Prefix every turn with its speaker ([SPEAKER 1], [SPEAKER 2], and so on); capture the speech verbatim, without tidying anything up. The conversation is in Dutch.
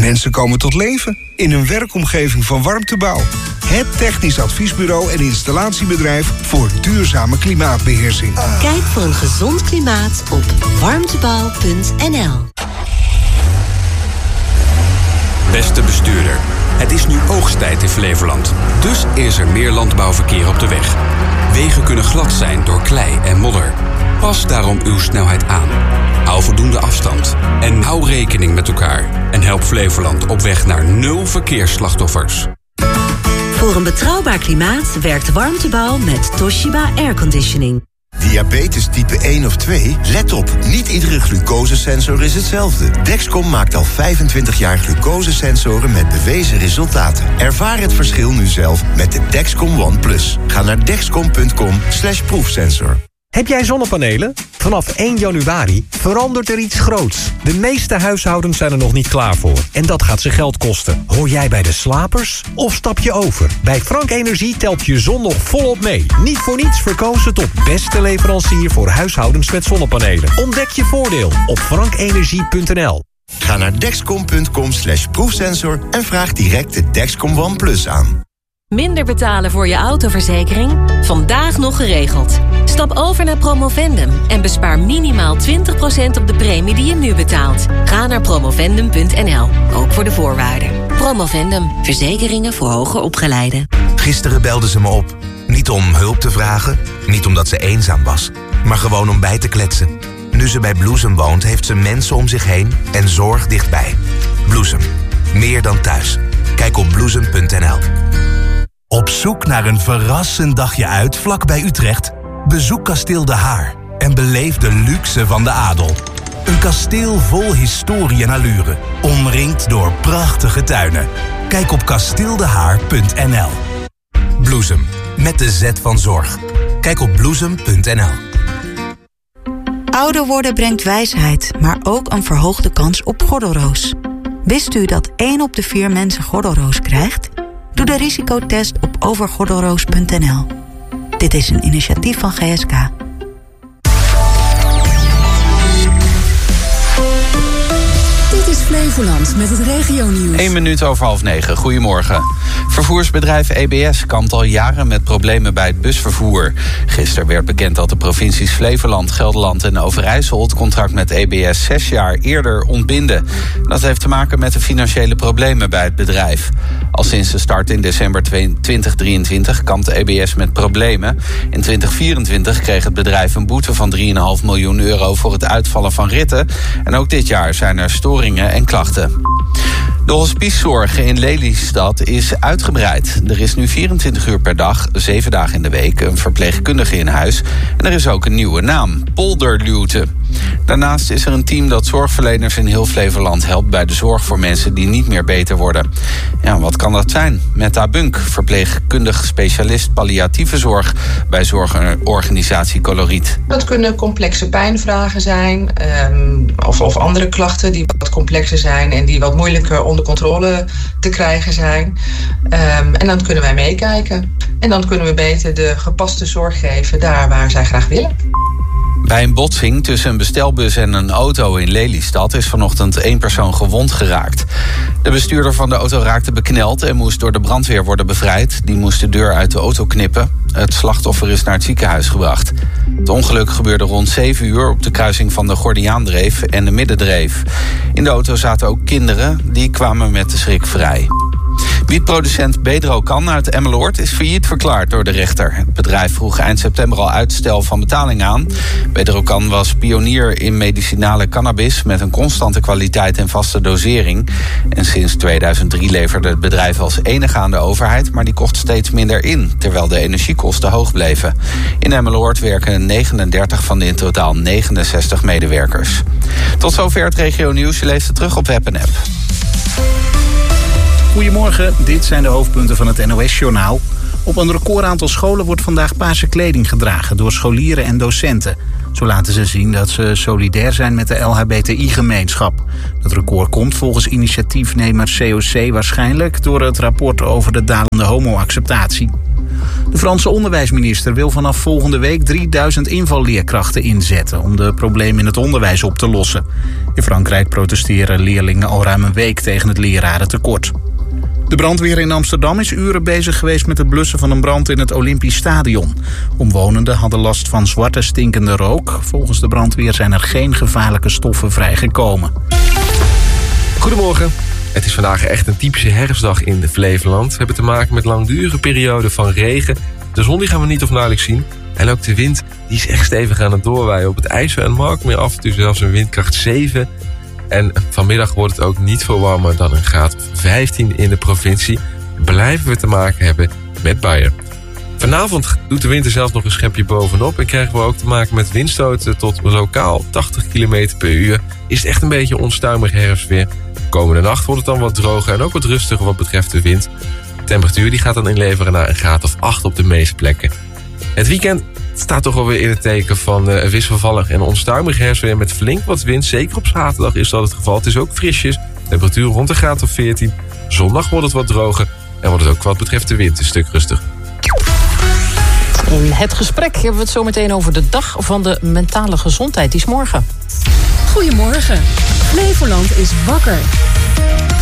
[SPEAKER 1] Mensen komen tot leven in een werkomgeving van Warmtebouw. Het technisch adviesbureau en installatiebedrijf voor duurzame klimaatbeheersing.
[SPEAKER 2] Kijk voor een gezond klimaat op warmtebouw punt n l.
[SPEAKER 3] Beste bestuurder, het is nu oogsttijd in Flevoland. Dus is er meer landbouwverkeer op de weg. Wegen kunnen glad zijn door klei en modder. Pas daarom uw snelheid aan. Hou voldoende afstand. En hou rekening met elkaar. En help Flevoland op weg naar nul verkeersslachtoffers.
[SPEAKER 2] Voor een betrouwbaar klimaat werkt Warmtebouw met Toshiba Airconditioning.
[SPEAKER 4] Diabetes type één of twee? Let op, niet iedere glucosesensor is hetzelfde. Dexcom maakt al vijfentwintig jaar glucosesensoren met bewezen resultaten. Ervaar het verschil nu zelf met de Dexcom One Plus. Ga naar dexcom punt com slash proefsensor.
[SPEAKER 5] Heb jij zonnepanelen? Vanaf één januari verandert er iets groots. De meeste huishoudens zijn er nog niet klaar voor. En dat gaat ze geld kosten. Hoor jij bij de slapers? Of stap je over? Bij Frank Energie telt je zon nog volop mee. Niet voor niets verkozen tot beste leverancier voor huishoudens met zonnepanelen. Ontdek je voordeel op frankenergie punt n l.
[SPEAKER 4] Ga naar dexcom punt com slash proefsensor en vraag direct de Dexcom One Plus aan.
[SPEAKER 6] Minder betalen voor je autoverzekering? Vandaag nog geregeld. Stap over naar Promovendum en bespaar minimaal twintig procent op de premie die je nu betaalt. Ga naar promovendum punt n l, ook voor de voorwaarden. Promovendum, verzekeringen voor hoger opgeleiden.
[SPEAKER 7] Gisteren belde ze me op. Niet om hulp te vragen, niet omdat ze eenzaam was, maar gewoon om bij te kletsen. Nu ze bij Bloesem woont, heeft ze mensen om zich heen en zorg dichtbij. Bloesem, meer dan thuis. Kijk op bloesem punt n l.
[SPEAKER 8] Op zoek naar een verrassend dagje uit vlakbij Utrecht? Bezoek Kasteel De Haar en beleef de luxe van de adel. Een kasteel vol historie en allure, omringd door prachtige tuinen. Kijk op kasteel de haar punt n l. Bloesem, met de Z van zorg. Kijk op bloesem punt n l.
[SPEAKER 9] Ouder worden brengt wijsheid, maar ook een verhoogde kans op gordelroos. Wist u dat één op de vier mensen gordelroos krijgt? Doe de risicotest op overgordelroos punt n l. Dit is een initiatief van G S K.
[SPEAKER 10] Dit is Flevoland met het regionieuws.
[SPEAKER 11] Eén minuut over half negen. Goedemorgen. Vervoersbedrijf E B S kampt al jaren met problemen bij het busvervoer. Gisteren werd bekend dat de provincies Flevoland, Gelderland en Overijssel het contract met E B S zes jaar eerder ontbinden. Dat heeft te maken met de financiële problemen bij het bedrijf. Al sinds de start in december tweeduizend drieëntwintig kampt E B S met problemen. In tweeduizend vierentwintig kreeg het bedrijf een boete van drie komma vijf miljoen euro voor het uitvallen van ritten. En ook dit jaar zijn er storingen en klachten. De hospicezorg in Lelystad is uitgebreid. Er is nu vierentwintig uur per dag, zeven dagen in de week, een verpleegkundige in huis. En er is ook een nieuwe naam, Polderluwte. Daarnaast is er een team dat zorgverleners in heel Flevoland helpt bij de zorg voor mensen die niet meer beter worden. Ja, wat kan dat zijn? Metta Bunk, verpleegkundig specialist palliatieve zorg bij zorgorganisatie Coloriet.
[SPEAKER 12] Dat kunnen complexe pijnvragen zijn, um, of, of andere klachten die wat complexer zijn en die wat moeilijker onder controle te krijgen zijn. Um, en dan kunnen wij meekijken. En dan kunnen we beter de gepaste zorg geven daar waar zij graag willen.
[SPEAKER 11] Bij een botsing tussen een bestelbus en een auto in Lelystad is vanochtend één persoon gewond geraakt. De bestuurder van de auto raakte bekneld en moest door de brandweer worden bevrijd. Die moest de deur uit de auto knippen. Het slachtoffer is naar het ziekenhuis gebracht. Het ongeluk gebeurde rond zeven uur op de kruising van de Gordiaandreef en de Middendreef. In de auto zaten ook kinderen, die kwamen met de schrik vrij. Wietproducent Bedrocan uit Emmeloord is failliet verklaard door de rechter. Het bedrijf vroeg eind september al uitstel van betaling aan. Bedrocan was pionier in medicinale cannabis met een constante kwaliteit en vaste dosering. En sinds tweeduizend drie leverde het bedrijf als enige aan de overheid, maar die kocht steeds minder in, terwijl de energiekosten hoog bleven. In Emmeloord werken negenendertig van de in totaal negenenzestig medewerkers. Tot zover het regionieuws. Je leest het terug op web en app.
[SPEAKER 13] Goedemorgen, dit zijn de hoofdpunten van het N O S-journaal. Op een recordaantal scholen wordt vandaag paarse kleding gedragen door scholieren en docenten. Zo laten ze zien dat ze solidair zijn met de L H B T I-gemeenschap. Dat record komt volgens initiatiefnemer C O C waarschijnlijk door het rapport over de dalende homo-acceptatie. De Franse onderwijsminister wil vanaf volgende week drieduizend invalleerkrachten inzetten om de problemen in het onderwijs op te lossen. In Frankrijk protesteren leerlingen al ruim een week tegen het lerarentekort. De brandweer in Amsterdam is uren bezig geweest met het blussen van een brand in het Olympisch Stadion. Omwonenden hadden last van zwarte stinkende rook. Volgens de brandweer zijn er geen gevaarlijke stoffen vrijgekomen.
[SPEAKER 14] Goedemorgen. Het is vandaag echt een typische herfstdag in Flevoland. We hebben te maken met langdurige perioden van regen. De zon die gaan we niet of nauwelijks zien. En ook de wind die is echt stevig aan het doorwaaien. Op het IJssel en Markmeer af en toe zelfs een windkracht zeven. En vanmiddag wordt het ook niet veel warmer dan een graad of vijftien in de provincie. Blijven we te maken hebben met buien. Vanavond doet de wind er zelfs nog een schepje bovenop. En krijgen we ook te maken met windstoten tot lokaal tachtig kilometer per uur. Is het echt een beetje onstuimig herfstweer. Komende nacht wordt het dan wat droger en ook wat rustiger wat betreft de wind. De temperatuur die gaat dan inleveren naar een graad of acht op de meeste plekken. Het weekend staat toch alweer in het teken van uh, wisselvallig en onstuimig herfstweer met flink wat wind. Zeker op zaterdag is dat het geval. Het is ook frisjes. Temperatuur rond een graad of veertien. Zondag wordt het wat droger en wordt het ook wat betreft de wind een stuk rustiger.
[SPEAKER 15] In het gesprek hebben we het zo meteen over de dag van de mentale gezondheid. Die is morgen.
[SPEAKER 10] Goedemorgen. Flevoland is wakker.